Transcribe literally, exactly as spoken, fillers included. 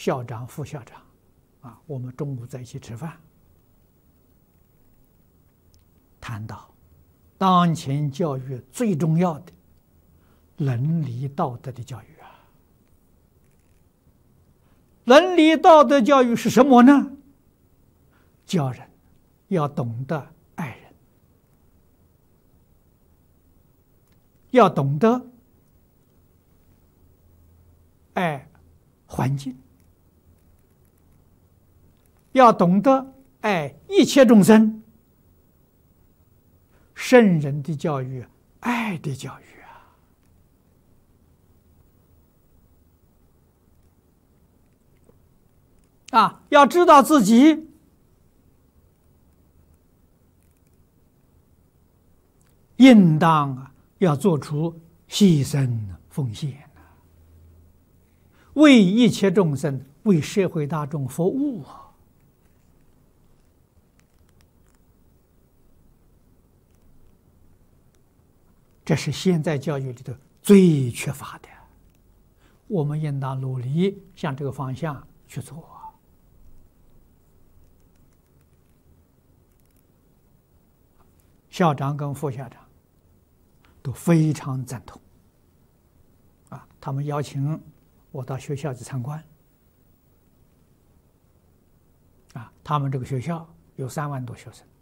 校长、副校长，啊，我们中午在一起吃饭，谈到当前教育最重要的伦理道德的教育啊。伦理道德教育是什么呢？教人要懂得爱人，要懂得爱环境，要懂得爱一切众生。圣人的教育，爱的教育啊！啊，要知道自己应当啊，要做出牺牲奉献啊，为一切众生、为社会大众服务啊。这是现在教育里头最缺乏的，我们应当努力向这个方向去做。校长跟副校长都非常赞同，啊，他们邀请我到学校去参观，啊，他们这个学校有三万多学生。